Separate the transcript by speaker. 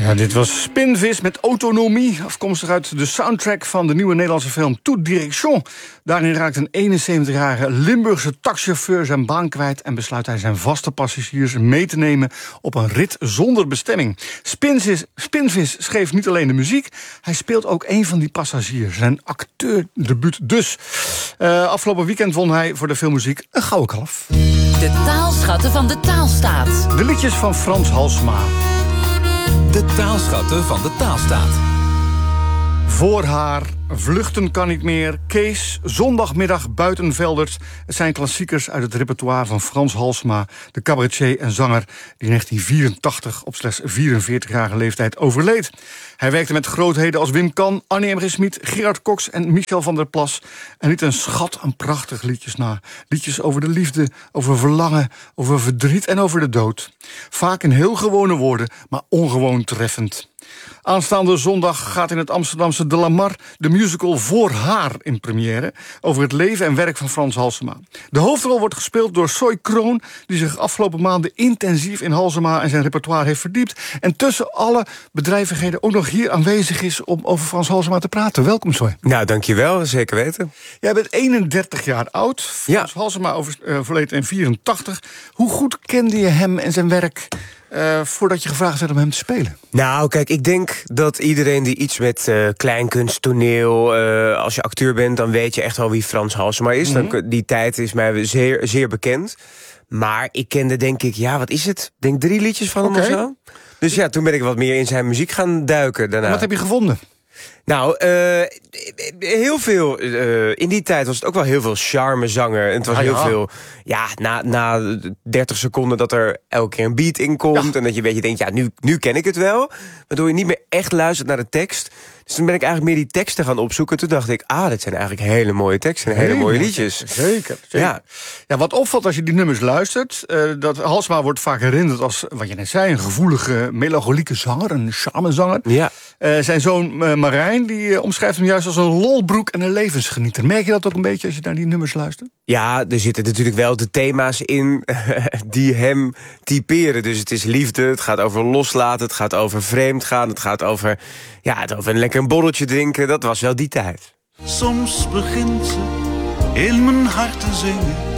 Speaker 1: Ja, dit was Spinvis met Autonomie, afkomstig uit de soundtrack van de nieuwe Nederlandse film Toute Direction. Daarin raakt een 71-jarige Limburgse taxichauffeur zijn baan kwijt en besluit hij zijn vaste passagiers mee te nemen op een rit zonder bestemming. Spinvis schreef niet alleen de muziek, hij speelt ook een van die passagiers. Zijn acteurdebuut dus. Afgelopen weekend won hij voor de filmmuziek een gouden kalf.
Speaker 2: De taalschatten van de taalstaat.
Speaker 1: De liedjes van Frans Halsema.
Speaker 3: De taalschatten van de taalstaat.
Speaker 1: Voor haar, Vluchten kan niet meer, Kees, Zondagmiddag Buitenveldert. Het zijn klassiekers uit het repertoire van Frans Halsema, de cabaretier en zanger die in 1984 op slechts 44-jarige leeftijd overleed. Hij werkte met grootheden als Wim Kan, Annie M. G. Schmid, Gerard Cox en Michel van der Plas en liet een schat aan prachtige liedjes na. Liedjes over de liefde, over verlangen, over verdriet en over de dood. Vaak in heel gewone woorden, maar ongewoon treffend. Aanstaande zondag gaat in het Amsterdamse De La Mar de musical Voor haar in première over het leven en werk van Frans Halsema. De hoofdrol wordt gespeeld door Soy Kroon, die zich afgelopen maanden intensief in Halsema en zijn repertoire heeft verdiept en tussen alle bedrijvigheden ook nog hier aanwezig is om over Frans Halsema te praten. Welkom, Soy.
Speaker 4: Nou, dankjewel, zeker weten.
Speaker 1: Jij bent 31 jaar oud. Frans Halsema overleed in 84. Hoe goed kende je hem en zijn werk voordat je gevraagd werd om hem te spelen?
Speaker 4: Nou, kijk, ik denk dat iedereen die iets met kleinkunst, toneel, als je acteur bent, dan weet je echt wel wie Frans Halsema is. Die tijd is mij zeer, zeer bekend. Maar ik kende, denk ik, wat is het? Denk 3 liedjes van hem of zo. Dus ja, toen ben ik wat meer in zijn muziek gaan duiken daarna.
Speaker 1: Wat heb je gevonden?
Speaker 4: Nou, heel veel. In die tijd was het ook wel heel veel charmezanger. En het was heel veel. Ja, na 30 seconden dat er elke keer een beat in komt. En dat je een beetje denkt, nu ken ik het wel. Waardoor je niet meer echt luistert naar de tekst. Dus toen ben ik eigenlijk meer die teksten gaan opzoeken. Toen dacht ik, dit zijn eigenlijk hele mooie teksten en hele mooie liedjes.
Speaker 1: Zeker. Ja, wat opvalt als je die nummers luistert, dat Halsema wordt vaak herinnerd als, wat je net zei, een gevoelige, melancholieke zanger, een charmezanger.
Speaker 4: Ja.
Speaker 1: Zijn zoon Marijn, die omschrijft hem juist als een lolbroek en een levensgenieter. Merk je dat ook een beetje als je naar die nummers luistert? Ja,
Speaker 4: er zitten natuurlijk wel de thema's in die hem typeren. Dus het is liefde, het gaat over loslaten, het gaat over vreemd gaan, het gaat over een lekker een borreltje drinken. Dat was wel die tijd.
Speaker 5: Soms begint ze in mijn hart te zingen.